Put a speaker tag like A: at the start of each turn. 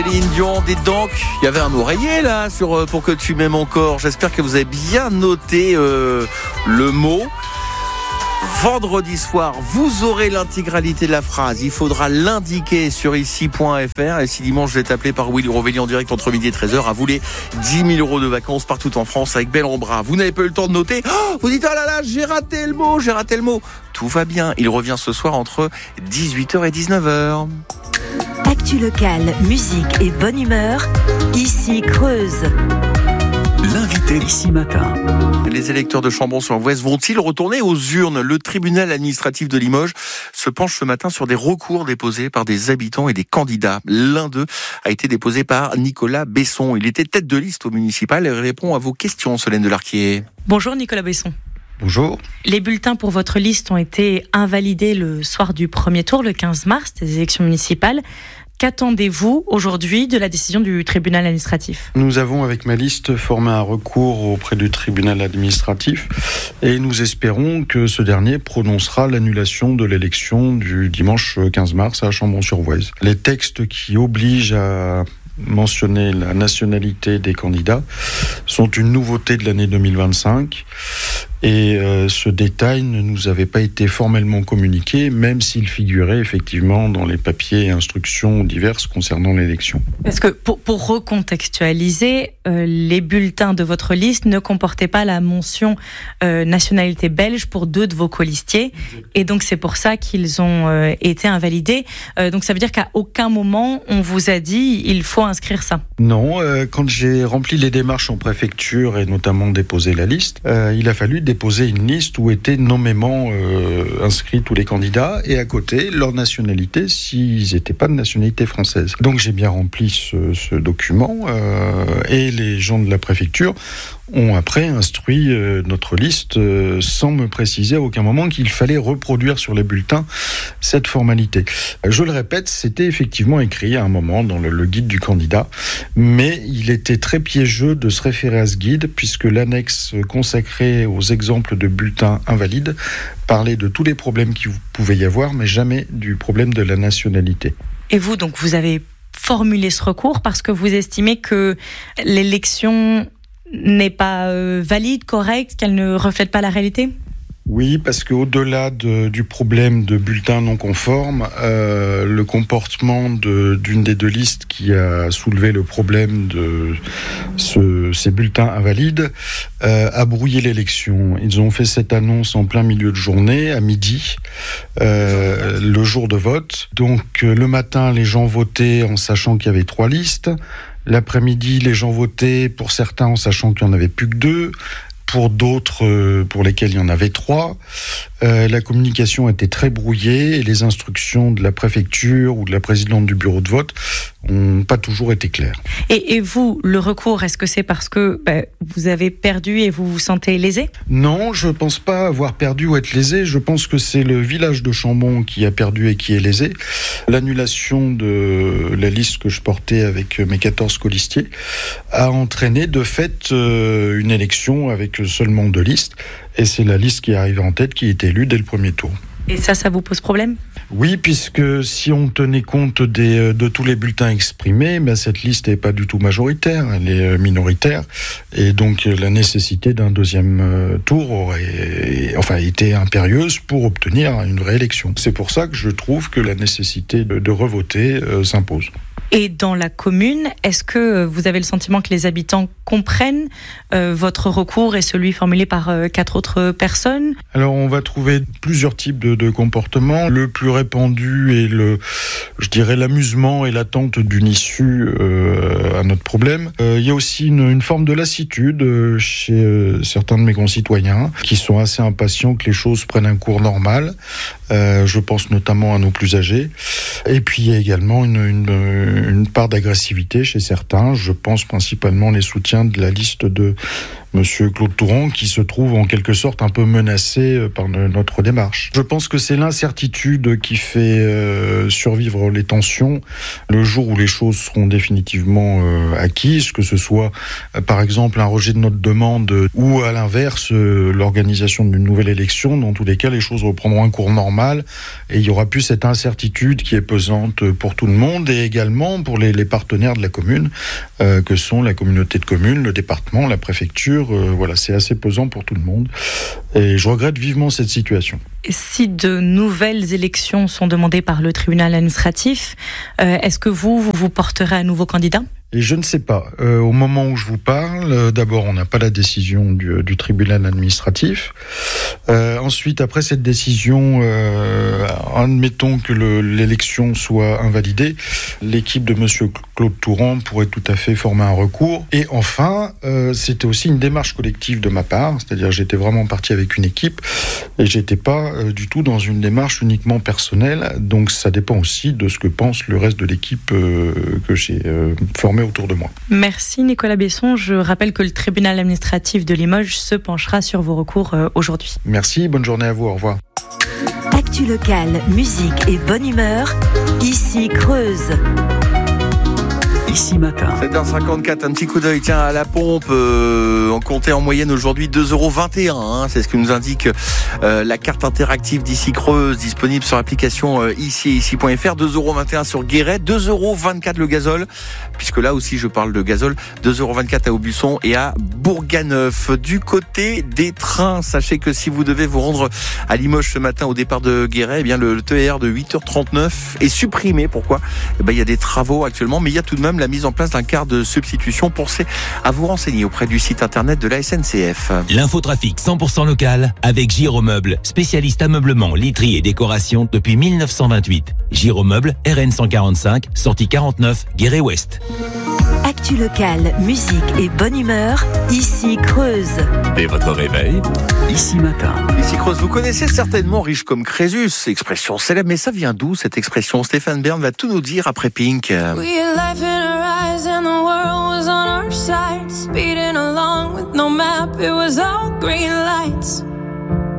A: Céline Dion, dites donc, il y avait un oreiller là pour que tu m'aimes encore. J'espère que vous avez bien noté le mot. Vendredi soir, vous aurez l'intégralité de la phrase. Il faudra l'indiquer sur ici.fr. Et si dimanche, je vais t'appeler par Willy Rovelli en direct entre midi et 13h, à vous les 10 000 € de vacances partout en France avec bel en bras. Vous n'avez pas eu le temps de noter. Vous dites, oh là là, j'ai raté le mot. Tout va bien. Il revient ce soir entre 18h et 19h.
B: Actu locale, musique et bonne humeur. Ici Creuse.
C: L'invité ici matin.
A: Les électeurs de Chambon-sur-Voueize vont-ils retourner aux urnes ? Le tribunal administratif de Limoges se penche ce matin sur des recours déposés par des habitants et des candidats. L'un d'eux a été déposé par Nicolas Besson. Il était tête de liste au municipal et répond à vos questions, Solène Delarquier.
D: Bonjour Nicolas Besson.
E: Bonjour.
D: Les bulletins pour votre liste ont été invalidés le soir du premier tour, le 15 mars, des élections municipales. Qu'attendez-vous aujourd'hui de la décision du tribunal administratif ?
E: Nous avons, avec ma liste, formé un recours auprès du tribunal administratif et nous espérons que ce dernier prononcera l'annulation de l'élection du dimanche 15 mars à Chambon-sur-Voueize. Les textes qui obligent à mentionner la nationalité des candidats sont une nouveauté de l'année 2025 et ce détail ne nous avait pas été formellement communiqué, même s'il figurait effectivement dans les papiers et instructions diverses concernant l'élection.
D: Parce que pour recontextualiser, les bulletins de votre liste ne comportaient pas la mention nationalité belge pour 2 de vos colistiers et donc c'est pour ça qu'ils ont été invalidés. Donc ça veut dire qu'à aucun moment on vous a dit il faut inscrire ça ?
E: Non, quand j'ai rempli les démarches en préfecture et notamment déposé la liste, il a fallu déposer une liste où étaient nommément inscrits tous les candidats et à côté leur nationalité s'ils n'étaient pas de nationalité française. Donc j'ai bien rempli ce document et les gens de la préfecture ont après instruit notre liste sans me préciser à aucun moment qu'il fallait reproduire sur les bulletins cette formalité. Je le répète, c'était effectivement écrit à un moment dans le guide du candidat, mais il était très piégeux de se référer à ce guide puisque l'annexe consacrée aux exemples de bulletins invalides parlait de tous les problèmes qu'il pouvait y avoir, mais jamais du problème de la nationalité.
D: Et vous, donc, vous avez formulé ce recours parce que vous estimez que l'élection n'est pas valide, correcte, qu'elle ne reflète pas la réalité ?
E: Oui, parce qu'au-delà du problème de bulletins non conformes, le comportement d'une des 2 listes qui a soulevé le problème de ces bulletins invalides a brouillé l'élection. Ils ont fait cette annonce en plein milieu de journée, à midi, le jour de vote. Donc le matin, les gens votaient en sachant qu'il y avait 3 listes. L'après-midi, les gens votaient pour certains en sachant qu'il n'y en avait plus que 2. Pour d'autres, pour lesquels il y en avait 3, la communication était très brouillée et les instructions de la préfecture ou de la présidente du bureau de vote n'ont pas toujours été claires.
D: Et vous, le recours, est-ce que c'est parce que vous avez perdu et vous vous sentez lésé ?
E: Non, je ne pense pas avoir perdu ou être lésé. Je pense que c'est le village de Chambon qui a perdu et qui est lésé. L'annulation de la liste que je portais avec mes 14 colistiers a entraîné de fait une élection avec seulement 2 listes. Et c'est la liste qui est arrivée en tête qui est élue dès le premier tour.
D: Et ça vous pose problème ?
E: Oui, puisque si on tenait compte de tous les bulletins exprimés, cette liste n'est pas du tout majoritaire, elle est minoritaire. Et donc la nécessité d'un 2e tour aurait été impérieuse pour obtenir une vraie élection. C'est pour ça que je trouve que la nécessité de revoter s'impose.
D: Et dans la commune, est-ce que vous avez le sentiment que les habitants comprennent votre recours et celui formulé par 4 autres personnes ?
E: Alors on va trouver plusieurs types de comportements. Le plus répandu est l'amusement et l'attente d'une issue à notre problème. Il y a aussi une forme de lassitude chez certains de mes concitoyens qui sont assez impatients que les choses prennent un cours normal. Je pense notamment à nos plus âgés. Et puis il y a également une part d'agressivité chez certains. Je pense principalement les soutiens de la liste de Monsieur Claude Touran, qui se trouve en quelque sorte un peu menacé par notre démarche. Je pense que c'est l'incertitude qui fait survivre les tensions le jour où les choses seront définitivement acquises, que ce soit par exemple un rejet de notre demande ou à l'inverse l'organisation d'une nouvelle élection. Dans tous les cas, les choses reprendront un cours normal et il y aura plus cette incertitude qui est pesante pour tout le monde et également pour les partenaires de la commune que sont la communauté de communes, le département, la préfecture. Voilà, c'est assez pesant pour tout le monde et je regrette vivement cette situation.
D: Si de nouvelles élections sont demandées par le tribunal administratif, est-ce que vous porterez un nouveau candidat ?
E: Et je ne sais pas. Au moment où je vous parle, d'abord, on n'a pas la décision du tribunal administratif. Ensuite, après cette décision, admettons que l'élection soit invalidée, l'équipe de monsieur Claude Touran pourrait tout à fait former un recours. Et enfin, c'était aussi une démarche collective de ma part, c'est-à-dire j'étais vraiment parti avec une équipe et j'étais pas du tout dans une démarche uniquement personnelle. Donc ça dépend aussi de ce que pense le reste de l'équipe que j'ai formée autour de moi.
D: Merci Nicolas Besson. Je rappelle que le tribunal administratif de Limoges se penchera sur vos recours aujourd'hui.
E: Merci, bonne journée à vous, au revoir.
B: Actu locale, musique et bonne humeur, ici Creuse.
C: Ici Matin.
A: 7h54, un petit coup d'œil à la pompe. On comptait en moyenne aujourd'hui 2,21 €. C'est ce que nous indique la carte interactive d'Ici Creuse, disponible sur l'application ici.fr. 2,21 € sur Guéret, 2,24 € le gazole, puisque là aussi je parle de gazole. 2,24 € à Aubusson et à Bourganeuf. Du côté des trains, sachez que si vous devez vous rendre à Limoges ce matin au départ de Guéret, eh bien le TER de 8h39 est supprimé. Pourquoi ? Il y a des travaux actuellement, mais il y a tout de même la mise en place d'un quart de substitution. Pensez à vous renseigner auprès du site internet de la SNCF.
F: L'infotrafic 100% local avec Giromeuble, spécialiste ameublement, literie et décoration depuis 1928. Giromeuble, RN 145, sortie 49, Guéret-Ouest.
B: Actu locale, musique et bonne humeur, ici Creuse.
C: Dès votre réveil, Ici Matin.
A: Ici Creuse, vous connaissez certainement Riche comme Crésus, expression célèbre, mais ça vient d'où cette expression ? Stéphane Bern va tout nous dire après Pink.
G: We had life in our eyes and the world was on our side, speeding along with no map, it was all green lights.